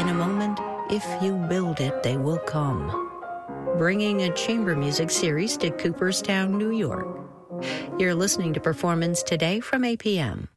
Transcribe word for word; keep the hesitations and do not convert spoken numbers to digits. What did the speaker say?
in a moment, if you build it, they will come. Bringing a chamber music series to Cooperstown, New York. You're listening to Performance Today from A P M.